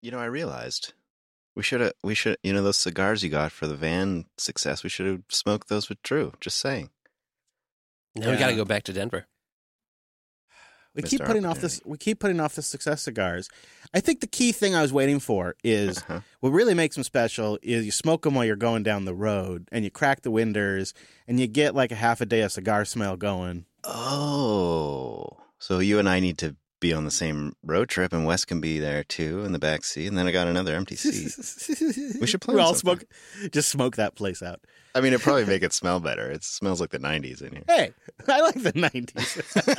I realized those cigars you got for the van success, we should have smoked those with Drew. Just saying. Now we got to go back to Denver. We Missed keep our putting off this. We keep putting off the success cigars. I think the key thing I was waiting for is what really makes them special is you smoke them while you're going down the road, and you crack the winders, and you get like a half a day of cigar smell going. Oh, so you and I need to be on the same road trip, and Wes can be there too in the back seat, and then I got another empty seat. We should plan. We all something. just smoke that place out. I mean, it'd probably make it smell better. It smells like the 90s in here. Hey, I like the 90s.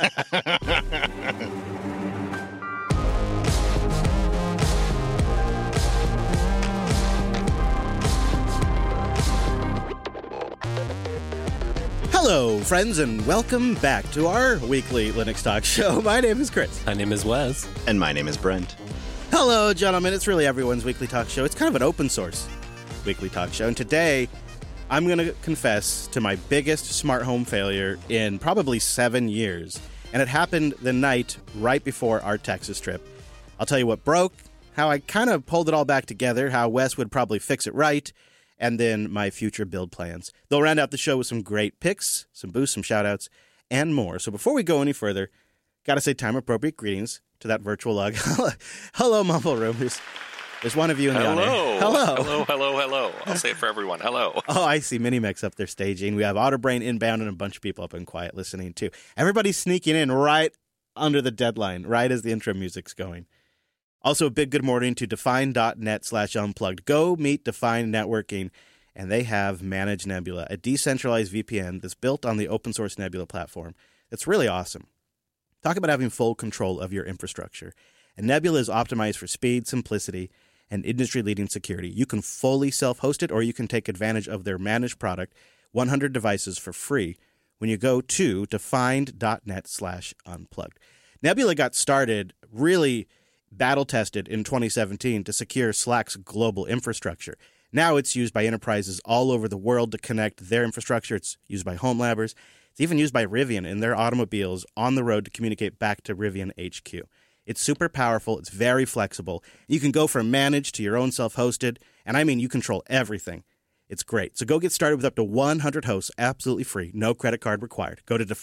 Hello, friends, and welcome back to our weekly Linux Talk show. My name is Chris. My name is Wes. And my name is Brent. Hello, gentlemen. It's really everyone's weekly talk show. It's kind of an open source weekly talk show. And today, I'm going to confess to my biggest smart home failure in probably 7 years. And it happened the night right before our Texas trip. I'll tell you what broke, how I kind of pulled it all back together, how Wes would probably fix it right, and then my future build plans. They'll round out the show with some great picks, some boosts, some shout-outs, and more. So before we go any further, got to say time-appropriate greetings to that virtual log. Hello, Mumble Room. There's one of you in the audience. Hello. I'll say it for everyone. Hello. Oh, I see Minimex up there staging. We have Otterbrain inbound and a bunch of people up in quiet listening, too. Everybody's sneaking in right under the deadline, right as the intro music's going. Also, a big good morning to Define.net/unplugged. Go meet Define Networking, and they have Manage Nebula, a decentralized VPN that's built on the open source Nebula platform. It's really awesome. Talk about having full control of your infrastructure. And Nebula is optimized for speed, simplicity, and industry-leading security. You can fully self-host it, or you can take advantage of their managed product, 100 devices for free, when you go to Define.net/unplugged. Nebula got started really battle-tested in 2017 to secure Slack's global infrastructure. Now it's used by enterprises all over the world to connect their infrastructure. It's used by home labbers. It's even used by Rivian in their automobiles on the road to communicate back to Rivian HQ. It's super powerful. It's very flexible. You can go from managed to your own self-hosted, and I mean you control everything. It's great. So go get started with up to 100 hosts absolutely free. No credit card required. Go to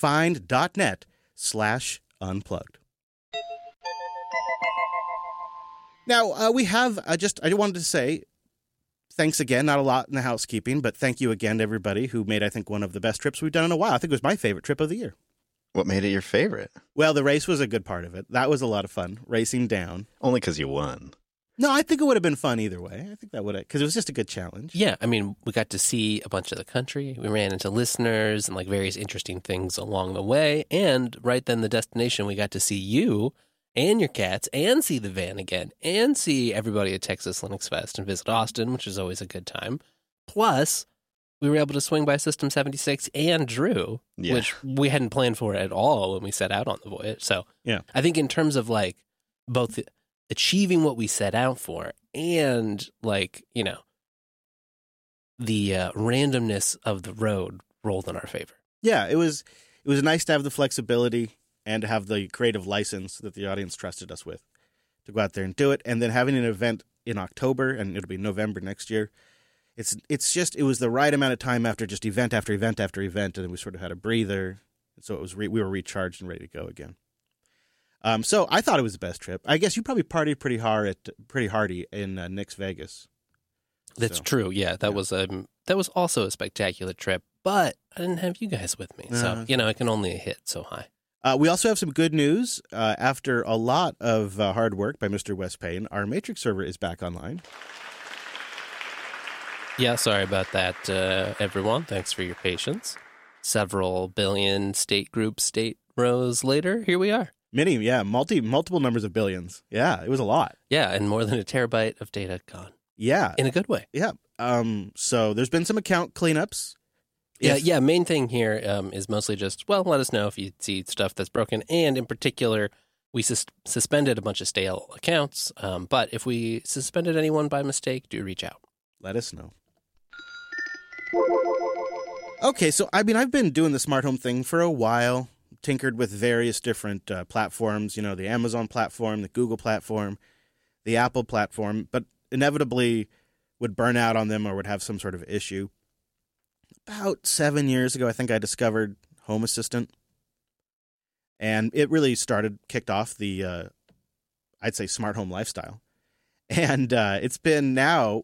defined.net/unplugged. Now, we have I wanted to say thanks again. Not a lot in the housekeeping, but thank you again to everybody who made, I think, one of the best trips we've done in a while. I think it was my favorite trip of the year. What made it your favorite? Well, the race was a good part of it. That was a lot of fun, racing down. Only because you won. No, I think it would have been fun either way. I think that would have, because it was just a good challenge. Yeah, I mean, we got to see a bunch of the country. We ran into listeners and like various interesting things along the way. And right then the destination, we got to see you and your cats and see the van again and see everybody at Texas Linux Fest and visit Austin, which is always a good time. Plus, we were able to swing by System 76 and Drew, which we hadn't planned for at all when we set out on the voyage. So yeah, I think in terms of like both achieving what we set out for and like, you know, the randomness of the road rolled in our favor. Yeah, it was nice to have the flexibility and to have the creative license that the audience trusted us with to go out there and do it. And then having an event in October, and it'll be November next year. It's just, it was the right amount of time after just event after event after event, and we sort of had a breather. So it was we were recharged and ready to go again. So I thought it was the best trip. I guess you probably partied pretty hardy in Nick's Vegas. That's true. Yeah, that was also a spectacular trip, but I didn't have you guys with me, so you know I can only hit so high. We also have some good news. After a lot of hard work by Mr. Wes Payne, our Matrix server is back online. Yeah, sorry about that, everyone. Thanks for your patience. Several billion state rows later, here we are. Multiple numbers of billions. Yeah, it was a lot. Yeah, and more than a terabyte of data gone. Yeah. In a good way. Yeah. So there's been some account cleanups. Yeah, main thing here is mostly just, well, let us know if you see stuff that's broken. And in particular, we suspended a bunch of stale accounts. But if we suspended anyone by mistake, do reach out. Let us know. Okay, so I mean, I've been doing the smart home thing for a while, tinkered with various different platforms, you know, the Amazon platform, the Google platform, the Apple platform, but inevitably would burn out on them or would have some sort of issue. About 7 years ago, I think I discovered Home Assistant. And it really kicked off the, I'd say, smart home lifestyle. And it's been now,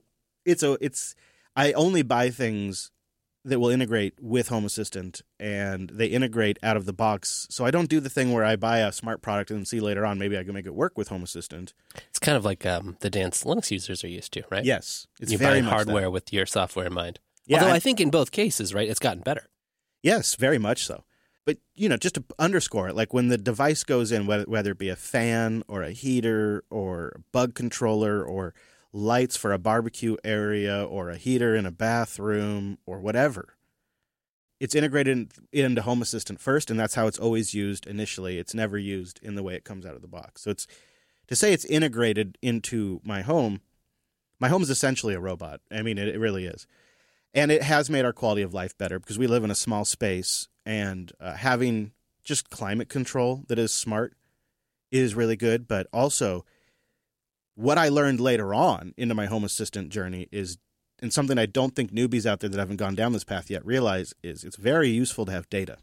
I only buy things that will integrate with Home Assistant, and they integrate out of the box. So I don't do the thing where I buy a smart product and see later on maybe I can make it work with Home Assistant. It's kind of like the dance Linux users are used to, right? Yes. It's you very buy much hardware that. with your software in mind. Yeah, Although I think in both cases, right, it's gotten better. Yes, very much so. But, just to underscore it, like when the device goes in, whether it be a fan or a heater or a bug controller or lights for a barbecue area or a heater in a bathroom or whatever, it's integrated into Home Assistant first, and that's how it's always used initially. It's never used in the way it comes out of the box. So to say it's integrated into my home is essentially a robot. I mean, it really is. And it has made our quality of life better because we live in a small space, and having just climate control that is smart is really good. But also, what I learned later on into my Home Assistant journey is, and something I don't think newbies out there that haven't gone down this path yet realize, is it's very useful to have data.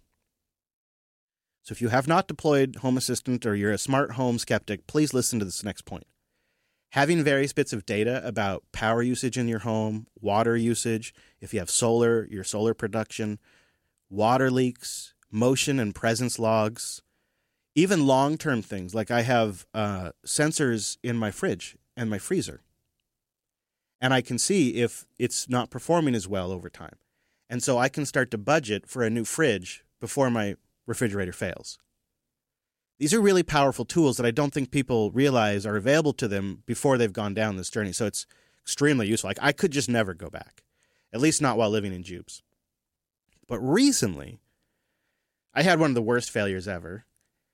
So if you have not deployed Home Assistant or you're a smart home skeptic, please listen to this next point. Having various bits of data about power usage in your home, water usage, if you have solar, your solar production, water leaks, motion and presence logs, even long-term things. Like I have sensors in my fridge and my freezer. And I can see if it's not performing as well over time. And so I can start to budget for a new fridge before my refrigerator fails. These are really powerful tools that I don't think people realize are available to them before they've gone down this journey. So it's extremely useful. Like I could just never go back, at least not while living in Jupes. But recently, I had one of the worst failures ever.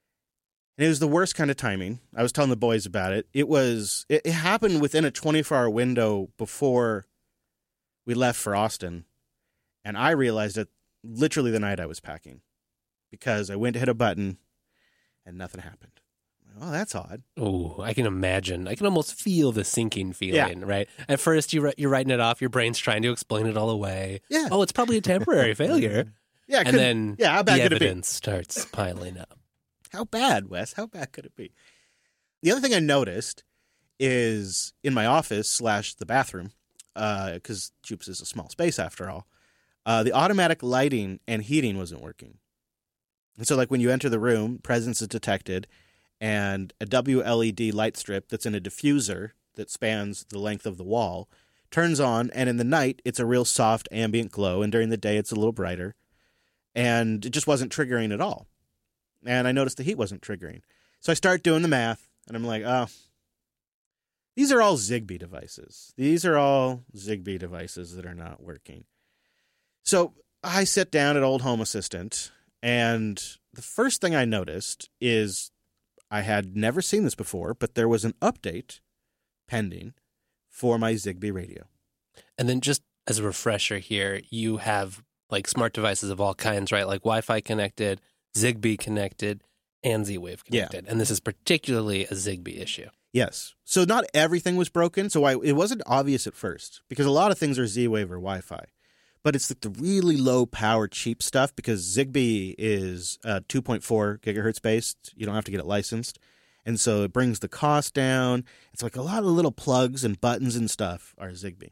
And it was the worst kind of timing. I was telling the boys about it. It happened within a 24-hour window before we left for Austin. And I realized it literally the night I was packing because I went to hit a button and nothing happened. Oh, that's odd. Oh, I can imagine. I can almost feel the sinking feeling, right? At first, you're writing it off. Your brain's trying to explain it all away. Yeah. Oh, it's probably a temporary failure. Yeah. And then how bad the could it be? evidence starts piling up. How bad, Wes? How bad could it be? The other thing I noticed is in my office / the bathroom, because Jupes is a small space after all, the automatic lighting and heating wasn't working. And so like when you enter the room, presence is detected, and a WLED light strip that's in a diffuser that spans the length of the wall turns on, and in the night, it's a real soft ambient glow, and during the day, it's a little brighter. And it just wasn't triggering at all. And I noticed the heat wasn't triggering. So I start doing the math, and I'm like, oh, these are all Zigbee devices. These are all Zigbee devices that are not working. So I sit down at Old Home Assistant, and the first thing I noticed is I had never seen this before, but there was an update pending for my Zigbee radio. And then just as a refresher here, you have like smart devices of all kinds, right? Like Wi-Fi connected, Zigbee connected, and Z-Wave connected. Yeah. And this is particularly a Zigbee issue. Yes. So not everything was broken. So it wasn't obvious at first because a lot of things are Z-Wave or Wi-Fi. But it's like the really low power, cheap stuff because Zigbee is 2.4 gigahertz based. You don't have to get it licensed. And so it brings the cost down. It's like a lot of little plugs and buttons and stuff are Zigbee.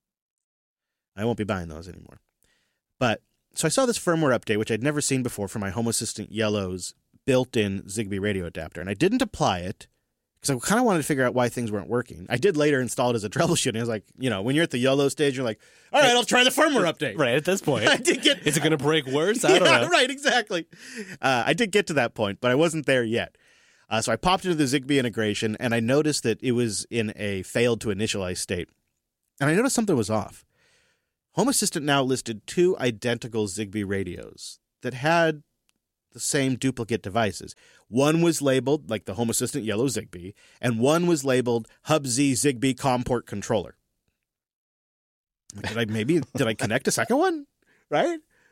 I won't be buying those anymore. But so I saw this firmware update, which I'd never seen before for my Home Assistant Yellow's built-in Zigbee radio adapter. And I didn't apply it because I kind of wanted to figure out why things weren't working. I did later install it as a troubleshooting. I was like, when you're at the Yellow stage, you're like, all right, I'll try the firmware update. Right, at this point. I did get. Is it going to break worse? I don't know. Right, exactly. I did get to that point, but I wasn't there yet. So I popped into the Zigbee integration, and I noticed that it was in a failed to initialize state. And I noticed something was off. Home Assistant now listed 2 identical Zigbee radios that had the same duplicate devices. One was labeled like the Home Assistant Yellow Zigbee, and one was labeled Hub-Z Zigbee COM-Port Controller. Did I connect a second one? Right?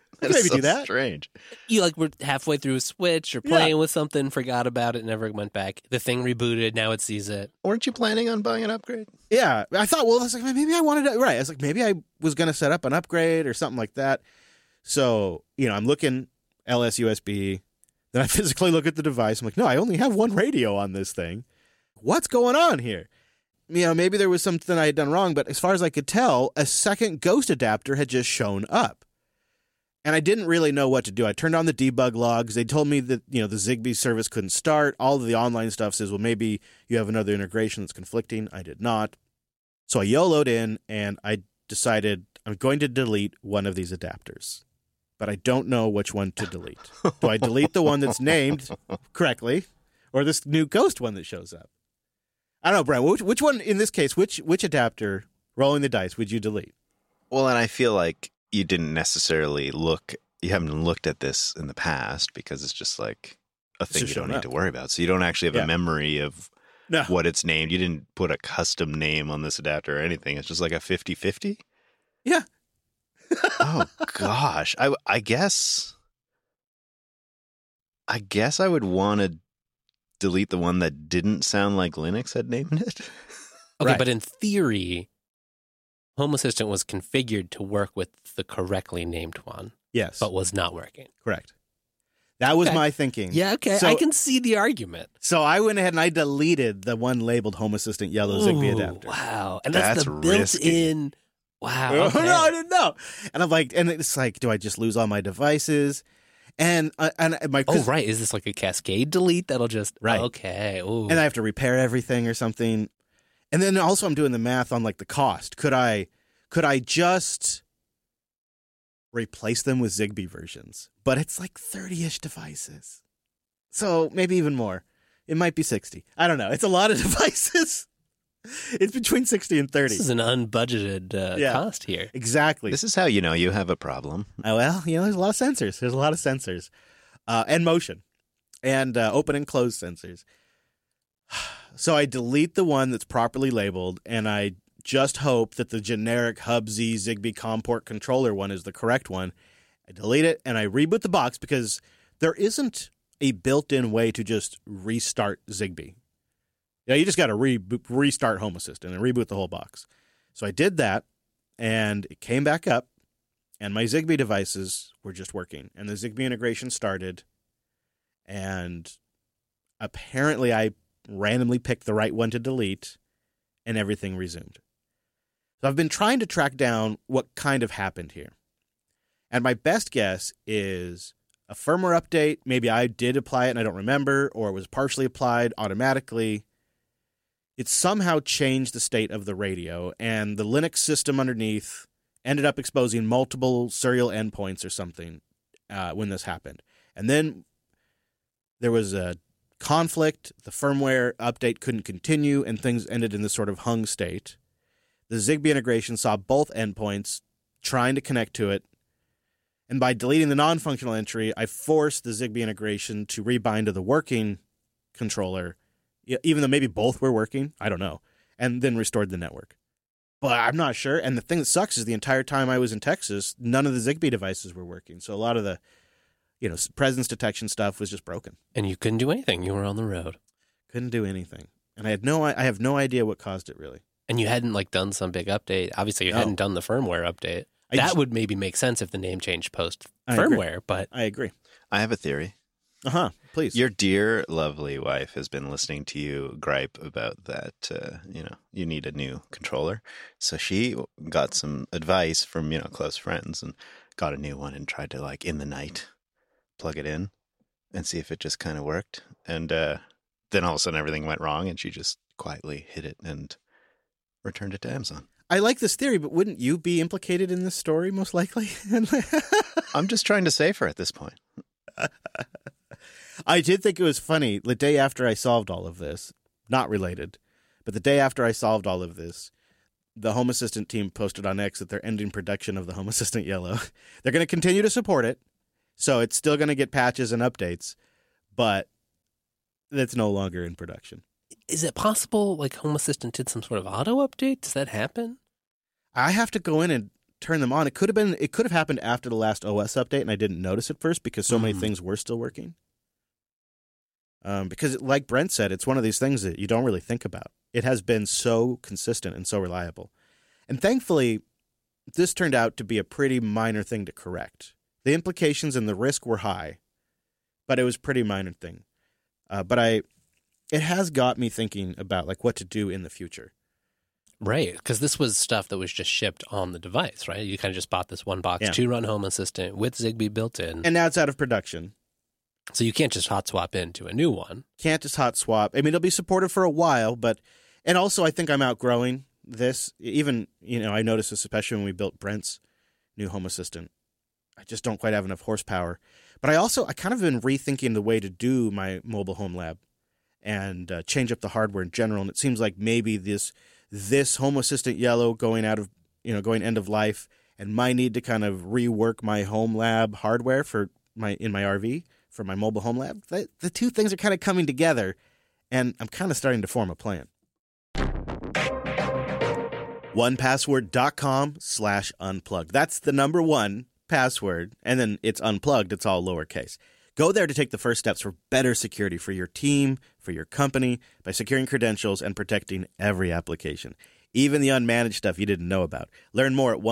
That's maybe so do that. strange. You like were halfway through a Switch or playing with something, forgot about it, never went back. The thing rebooted, now it sees it. Weren't you planning on buying an upgrade? Yeah, I thought, well, I was like, maybe I wanted to, right. I was like, maybe I was going to set up an upgrade or something like that. So, I'm looking LS-USB. Then I physically look at the device. I'm like, no, I only have one radio on this thing. What's going on here? Maybe there was something I had done wrong, but as far as I could tell, a second ghost adapter had just shown up. And I didn't really know what to do. I turned on the debug logs. They told me that, the Zigbee service couldn't start. All of the online stuff says, well, maybe you have another integration that's conflicting. I did not. So I YOLO'd in, and I decided I'm going to delete one of these adapters. But I don't know which one to delete. Do I delete the one that's named correctly, or this new ghost one that shows up? I don't know, Brent. Which one, in this case, which adapter, rolling the dice, would you delete? Well, and I feel like you didn't necessarily you haven't looked at this in the past because it's just like a thing you don't need to worry about. So you don't actually have a memory of what it's named. You didn't put a custom name on this adapter or anything. It's just like a 50-50? Yeah. Oh, gosh. I guess I would want to delete the one that didn't sound like Linux had named it. Okay, Right. but in theory, Home Assistant was configured to work with the correctly named one, Yes. but was not working. Correct. That was Okay. my thinking. Yeah, okay. So- I can see the argument. So I went ahead and I deleted the one labeled Home Assistant yellow Zigbee Ooh, adapter. Wow. And that's the risky. built-in. Wow. Oh, Okay. no, I didn't know. And I'm like, and it's like, do I just lose all my devices? And my Oh, right. Is this like a cascade delete that'll just... Right. Okay. Ooh. and I have to repair everything or something. And then also I'm doing the math on like the cost. Could I just replace them with Zigbee versions? But it's like 30-ish devices. So maybe even more. It might be 60. I don't know. It's a lot of devices. It's between 60 and 30. This is an unbudgeted cost here. Exactly. This is how you know you have a problem. Oh, well, there's a lot of sensors. There's a lot of sensors. And motion. And open and close sensors. So I delete the one that's properly labeled, and I just hope that the generic Hub-Z Zigbee COM port controller one is the correct one. I delete it, and I reboot the box because there isn't a built-in way to just restart Zigbee. You just got to restart Home Assistant and reboot the whole box. So I did that, and it came back up, and my Zigbee devices were just working. And the Zigbee integration started, and apparently I randomly picked the right one to delete, and everything resumed. So I've been trying to track down what kind of happened here. And my best guess is a firmware update. Maybe I did apply it and I don't remember, or it was partially applied automatically. It somehow changed the state of the radio, and the Linux system underneath ended up exposing multiple serial endpoints or something when this happened. And then there was a conflict. The firmware update couldn't continue, and things ended in this sort of hung state. The Zigbee integration saw both endpoints trying to connect to it, and by deleting the non-functional entry, I forced the Zigbee integration to rebind to the working controller, even though maybe both were working. I don't know. And then restored the network. But I'm not sure. And the thing that sucks is the entire time I was in Texas, none of the Zigbee devices were working. So a lot of the presence detection stuff was just broken. And you couldn't do anything. You were on the road. Couldn't do anything. And I have no idea what caused it, really. And you hadn't done some big update. Obviously, you hadn't done the firmware update. That would maybe make sense if the name changed post firmware, but I agree. I have a theory. Please. Your dear, lovely wife has been listening to you gripe about that, you need a new controller. So she got some advice from, close friends and got a new one and tried to, in the night, plug it in and see if it just kind of worked. And then all of a sudden everything went wrong and she just quietly hid it and returned it to Amazon. I like this theory, but wouldn't you be implicated in this story, most likely? I'm just trying to save her at this point. I did think it was funny. The day after I solved all of this, not related, but the day after I solved all of this, the Home Assistant team posted on X that they're ending production of the Home Assistant Yellow. They're going to continue to support it, so it's still going to get patches and updates, but it's no longer in production. is it possible Home Assistant did some sort of auto update? Does that happen? I have to go in and turn them on. It could have happened after the last OS update, and I didn't notice at first because so many things were still working. Because, like Brent said, it's one of these things that you don't really think about. It has been so consistent and so reliable. And thankfully, this turned out to be a pretty minor thing to correct. The implications and the risk were high, but it was a pretty minor thing. It has got me thinking about like what to do in the future. Right, because this was stuff that was just shipped on the device, right? You kind of just bought this one box to run Home Assistant with Zigbee built in. And now it's out of production. So you can't just hot swap into a new one. Can't just hot swap. I mean, it'll be supported for a while, and also I think I'm outgrowing this. Even, I noticed this especially when we built Brent's new Home Assistant. I just don't quite have enough horsepower. But I kind of been rethinking the way to do my mobile home lab and change up the hardware in general. And it seems like maybe this Home Assistant Yellow going end of life, and my need to kind of rework my home lab hardware in my RV for my mobile home lab. The two things are kind of coming together, and I'm kind of starting to form a plan. 1password.com/unplugged. That's the number one password, and then it's unplugged. It's all lowercase. Go there to take the first steps for better security for your team, for your company, by securing credentials and protecting every application, even the unmanaged stuff you didn't know about. Learn more at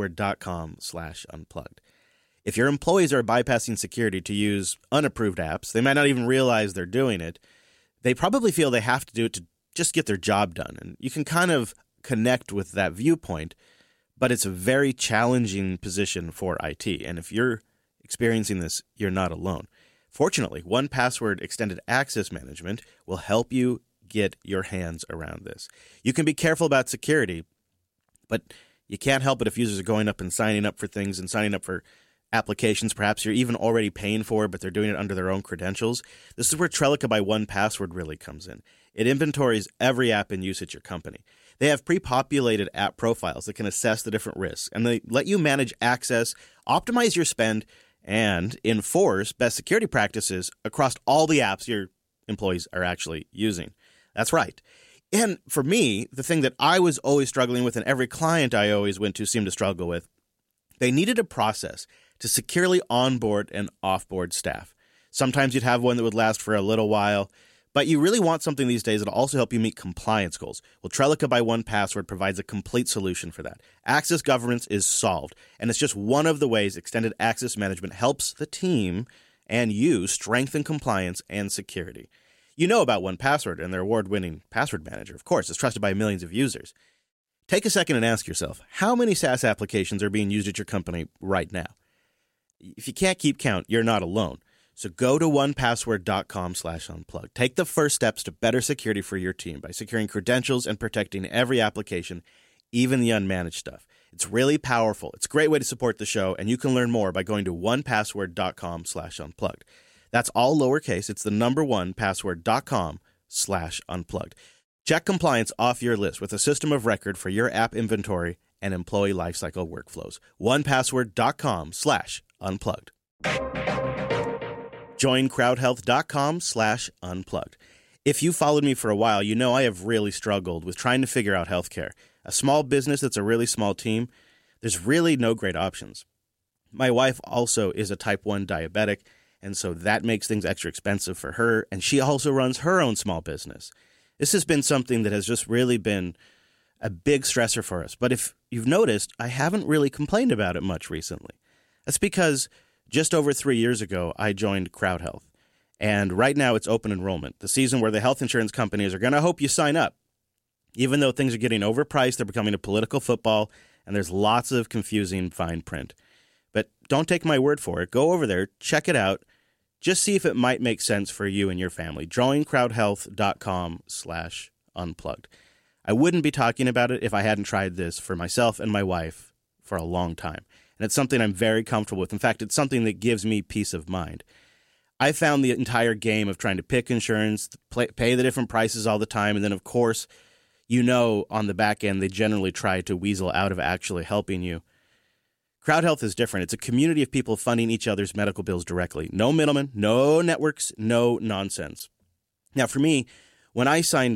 1password.com/unplugged. If your employees are bypassing security to use unapproved apps, they might not even realize they're doing it. They probably feel they have to do it to just get their job done. And you can kind of connect with that viewpoint, but it's a very challenging position for IT. And if you're experiencing this, you're not alone. Fortunately, 1Password Extended Access Management will help you get your hands around this. You can be careful about security, but you can't help it if users are going up and signing up for things and signing up for applications perhaps you're even already paying for, but they're doing it under their own credentials. This is where Trellica by 1Password really comes in. It inventories every app in use at your company. They have pre-populated app profiles that can assess the different risks, and they let you manage access, optimize your spend, and enforce best security practices across all the apps your employees are actually using. That's right. And for me, the thing that I was always struggling with, and every client I always went to seemed to struggle with, they needed a process to securely onboard and offboard staff. Sometimes you'd have one that would last for a little while, but you really want something these days that'll also help you meet compliance goals. Well, Trellica by 1Password provides a complete solution for that. Access governance is solved, and it's just one of the ways extended access management helps the team and you strengthen compliance and security. You know about 1Password and their award-winning password manager. Of course, it's trusted by millions of users. Take a second and ask yourself, how many SaaS applications are being used at your company right now? If you can't keep count, you're not alone. So go to 1password.com/unplugged. Take the first steps to better security for your team by securing credentials and protecting every application, even the unmanaged stuff. It's really powerful. It's a great way to support the show, and you can learn more by going to 1password.com/unplugged. That's all lowercase. It's the number 1password.com/unplugged. Check compliance off your list with a system of record for your app inventory and employee lifecycle workflows. 1password.com/unplugged. Join crowdhealth.com/unplugged. If you followed me for a while, you know I have really struggled with trying to figure out healthcare. A small business that's a really small team, there's really no great options. My wife also is a type 1 diabetic, and so that makes things extra expensive for her, and she also runs her own small business. This has been something that has just really been a big stressor for us. But if you've noticed, I haven't really complained about it much recently. That's because just over 3 years ago, I joined CrowdHealth. And right now it's open enrollment, the season where the health insurance companies are going to hope you sign up. Even though things are getting overpriced, they're becoming a political football, and there's lots of confusing fine print. But don't take my word for it. Go over there, check it out. Just see if it might make sense for you and your family. Join crowdhealth.com/unplugged. I wouldn't be talking about it if I hadn't tried this for myself and my wife for a long time. And it's something I'm very comfortable with. In fact, it's something that gives me peace of mind. I found the entire game of trying to pick insurance, pay the different prices all the time, and then, of course, on the back end, they generally try to weasel out of actually helping you. CrowdHealth is different. It's a community of people funding each other's medical bills directly. No middlemen, no networks, no nonsense. Now, for me, when I signed up,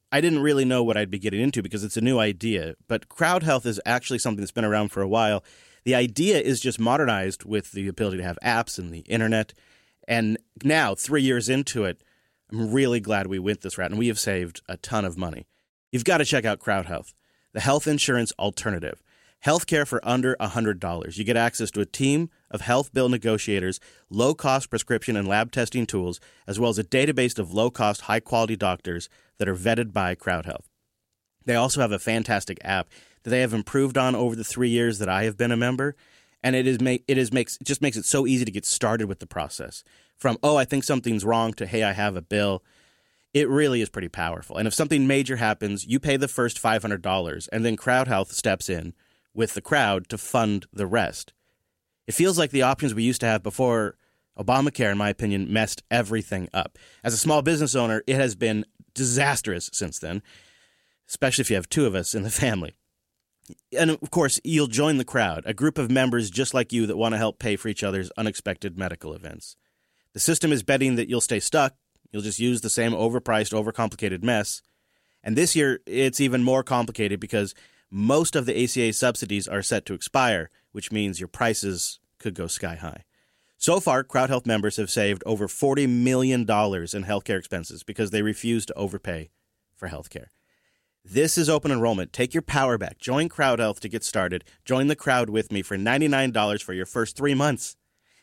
I didn't really know what I'd be getting into because it's a new idea. But Crowd Health is actually something that's been around for a while. The idea is just modernized with the ability to have apps and the internet. And now, 3 years into it, I'm really glad we went this route, and we have saved a ton of money. You've got to check out Crowd Health, the health insurance alternative. Healthcare for under $100. You get access to a team of health bill negotiators, low-cost prescription and lab testing tools, as well as a database of low-cost, high-quality doctors that are vetted by Crowd Health. They also have a fantastic app that they have improved on over the 3 years that I have been a member, and it just makes it so easy to get started with the process. From, oh, I think something's wrong, to, hey, I have a bill. It really is pretty powerful. And if something major happens, you pay the first $500, and then Crowd Health steps in with the crowd to fund the rest. It feels like the options we used to have before Obamacare, in my opinion, messed everything up. As a small business owner, it has been disastrous since then, especially if you have two of us in the family. And, of course, you'll join the crowd, a group of members just like you that want to help pay for each other's unexpected medical events. The system is betting that you'll stay stuck. You'll just use the same overpriced, overcomplicated mess. And this year, it's even more complicated because most of the ACA subsidies are set to expire, which means your prices could go sky high. So far, Crowd Health members have saved over $40 million in healthcare expenses because they refuse to overpay for healthcare. This is open enrollment. Take your power back. Join Crowd Health to get started. Join the crowd with me for $99 for your first 3 months.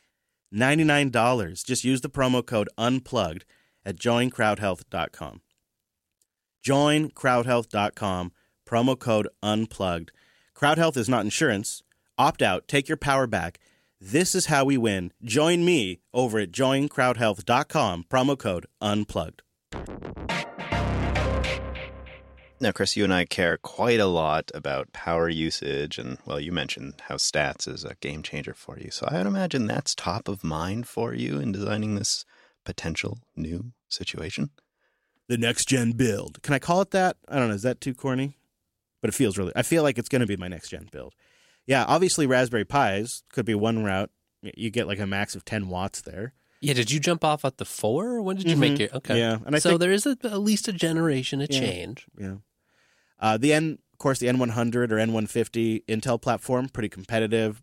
$99. Just use the promo code UNPLUGGED at joincrowdhealth.com. Joincrowdhealth.com. Promo code UNPLUGGED. Crowd Health is not insurance. Opt out. Take your power back. This is how we win. Join me over at joincrowdhealth.com. Promo code UNPLUGGED. Now, Chris, you and I care quite a lot about power usage. And, well, you mentioned how stats is a game changer for you. So I would imagine that's top of mind for you in designing this potential new situation. The next-gen build. Can I call it that? I don't know. Is that too corny? But it feels really, I feel like it's going to be my next gen build. Yeah, obviously Raspberry Pis could be one route. You get like a max of 10 watts there. Yeah, did you jump off at the 4? Or when did you make your, okay. Yeah. And I so think, there is at least a generation of change. Yeah. Of course, the N100 or N150 Intel platform, pretty competitive.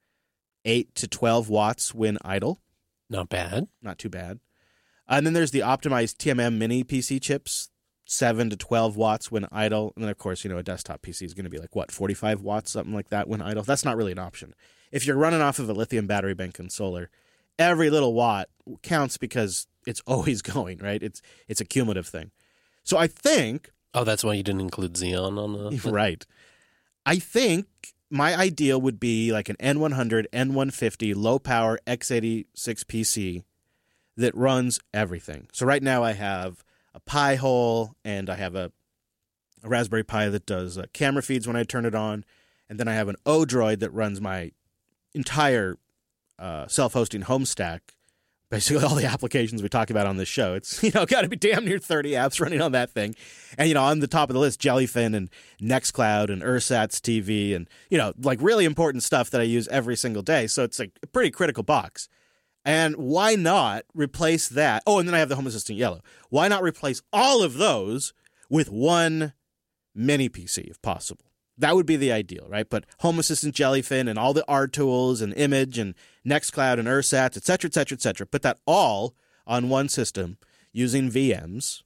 8 to 12 watts when idle. Not bad. Not too bad. And then there's the optimized TMM mini PC chips. 7 to 12 watts when idle. And then, of course, a desktop PC is going to be like, 45 watts, something like that when idle. That's not really an option. If you're running off of a lithium battery bank and solar, every little watt counts because it's always going, right? It's a cumulative thing. So I think... Oh, that's why you didn't include Xeon on the... Right. I think my ideal would be like an N100, N150, low-power x86 PC that runs everything. So right now I have a Pi-hole, and I have a Raspberry Pi that does camera feeds when I turn it on, and then I have an Odroid that runs my entire self-hosting home stack, basically all the applications we talk about on this show. It's, got to be damn near 30 apps running on that thing. And, on the top of the list, Jellyfin and Nextcloud and Ursats TV and, like really important stuff that I use every single day. So it's like a pretty critical box. And why not replace that? Oh, and then I have the Home Assistant Yellow. Why not replace all of those with one mini PC if possible? That would be the ideal, right? But Home Assistant Jellyfin and all the R tools and Image and Nextcloud and Ursats, et cetera, et cetera, et cetera. Put that all on one system using VMs.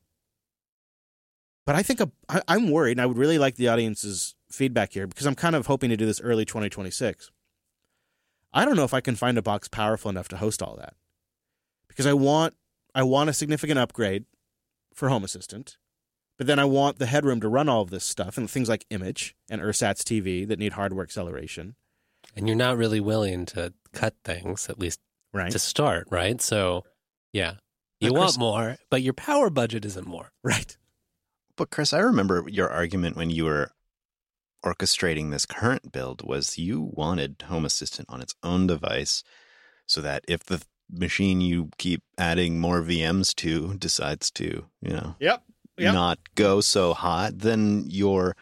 But I think I'm worried, and I would really like the audience's feedback here because I'm kind of hoping to do this early 2026. I don't know if I can find a box powerful enough to host all that because I want a significant upgrade for Home Assistant, but then I want the headroom to run all of this stuff and things like Image and Ursats TV that need hardware acceleration. And you're not really willing to cut things, at least to start, right? So, yeah, you want more, but your power budget isn't more. Right. But Chris, I remember your argument when you were orchestrating this current build was you wanted Home Assistant on its own device so that if the machine you keep adding more VMs to decides to, not go so hot, then your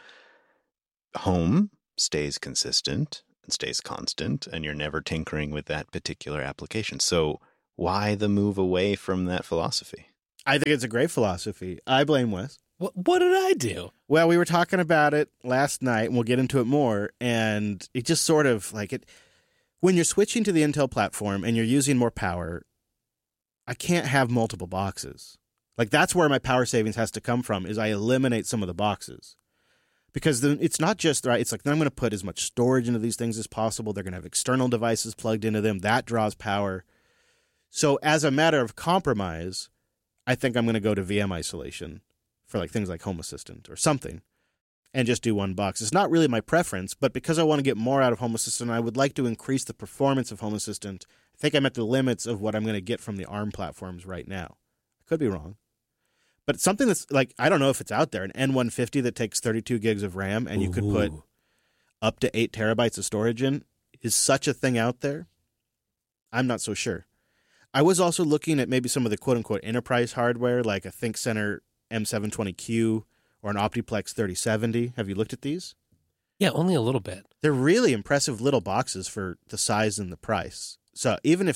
home stays consistent and stays constant and you're never tinkering with that particular application. So why the move away from that philosophy? I think it's a great philosophy. I blame Wes. What did I do? Well, we were talking about it last night, and we'll get into it more. And it just sort of like it. When you're switching to the Intel platform and you're using more power, I can't have multiple boxes. Like that's where my power savings has to come from. Is I eliminate some of the boxes, because then it's not just right. It's like then I'm going to put as much storage into these things as possible. They're going to have external devices plugged into them. That draws power. So as a matter of compromise, I think I'm going to go to VM isolation for like things like Home Assistant or something, and just do one box. It's not really my preference, but because I want to get more out of Home Assistant, I would like to increase the performance of Home Assistant. I think I'm at the limits of what I'm going to get from the ARM platforms right now. I could be wrong. But something that's like, I don't know if it's out there, an N150 that takes 32 gigs of RAM and you could put up to 8 terabytes of storage in. Is such a thing out there? I'm not so sure. I was also looking at maybe some of the quote-unquote enterprise hardware, like a ThinkCenter M720Q or an Optiplex 3070. Have you looked at these? Yeah, only a little bit. They're really impressive little boxes for the size and the price. So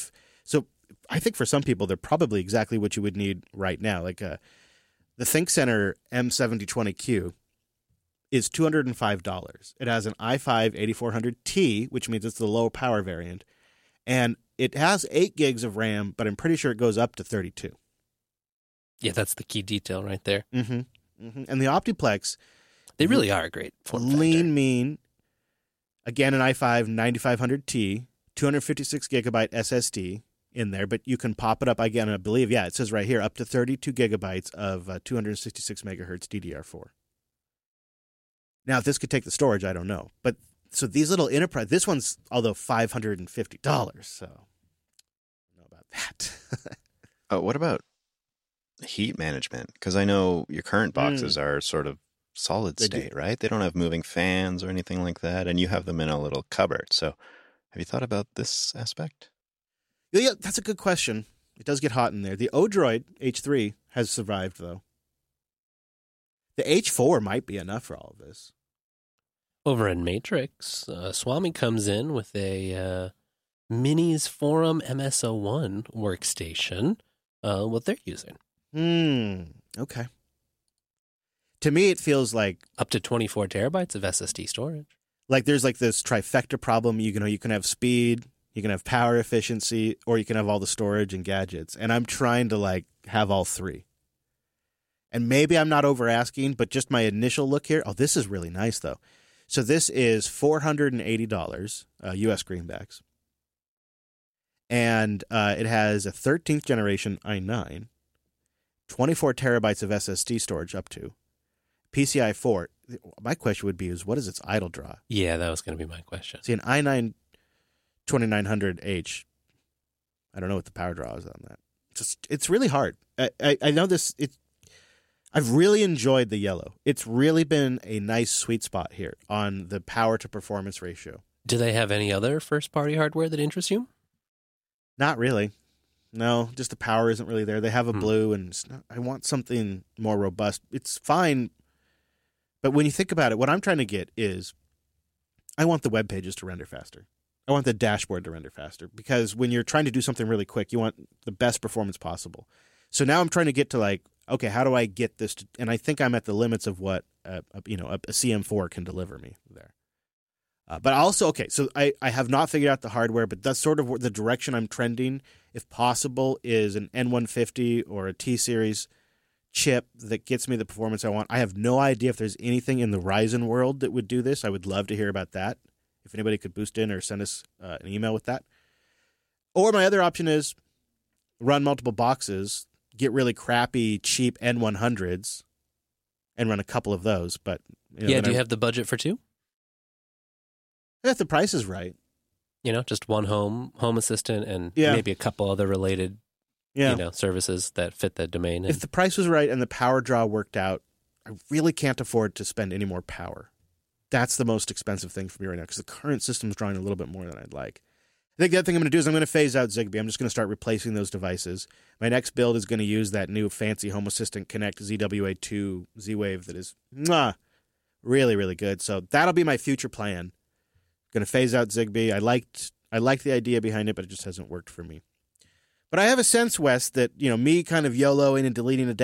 I think for some people, they're probably exactly what you would need right now. Like the ThinkCenter M7020Q is $205. It has an i5 8400T, which means it's the low power variant. And it has 8 gigs of RAM, but I'm pretty sure it goes up to 32. Yeah, that's the key detail right there. Mm-hmm. Mm-hmm. And the Optiplex, They really are a great form factor. lean, mean, again, an i5 9500T, 256 gigabyte SSD in there, but you can pop it up again, I believe, it says right here, up to 32 gigabytes of 266 megahertz DDR4. Now, if this could take the storage, I don't know. But so these little enterprise, this one's, although $550, so I don't know about that. What about heat management? Because I know your current boxes are sort of solid They do. state, right? They don't have moving fans or anything like that, and you have them in a little cupboard. So have you thought about this aspect? Yeah, that's a good question. It does get hot in there. The Odroid H3 has survived, though. The H4 might be enough for all of this. Over in Matrix, Swami comes in with a Minis Forum MSO1 workstation, what they're using. Okay. To me, it feels like Up to 24 terabytes of SSD storage. there's like this trifecta problem. You can have speed, you can have power efficiency, or you can have all the storage and gadgets. And I'm trying to like have all three. And maybe I'm not over asking, but just my initial look here. Oh, this is really nice though. So this is $480 US greenbacks. And it has a 13th generation i9, 24 terabytes of SSD storage up to, PCI 4. My question would be what is its idle draw? Yeah, that was going to be my question. See, an i9 2900H, I don't know what the power draw is on that. It's really hard. I know this. I've really enjoyed the yellow. It's really been a nice sweet spot here on the power to performance ratio. Do they have any other first-party hardware that interests you? Not really. No, just the power isn't really there. They have a blue, and I want something more robust. It's fine, but when you think about it, what I'm trying to get is I want the web pages to render faster. I want the dashboard to render faster, because when you're trying to do something really quick, you want the best performance possible. So now I'm trying to get to like, okay, how do I get this to, and I think I'm at the limits of what a CM4 can deliver me there. But also, okay, so I have not figured out the hardware, but that's sort of the direction I'm trending, if possible, is an N150 or a T-Series chip that gets me the performance I want. I have no idea if there's anything in the Ryzen world that would do this. I would love to hear about that. If anybody could boost in or send us an email with that. Or my other option is run multiple boxes, get really crappy, cheap N100s, and run a couple of those. But Do you have the budget for two? If the price is right. Just one home assistant and Yeah. maybe a couple other related Yeah. services that fit the domain. If the price was right and the power draw worked out, I really can't afford to spend any more power. That's the most expensive thing for me right now, because the current system's drawing a little bit more than I'd like. I think the other thing I'm going to do is I'm going to phase out Zigbee. I'm just going to start replacing those devices. My next build is going to use that new fancy Home Assistant Connect ZWA2 Z-Wave that is really, really good. So that'll be my future plan. Going to phase out Zigbee. I liked the idea behind it, but it just hasn't worked for me. But I have a sense, Wes, that me kind of YOLOing and deleting a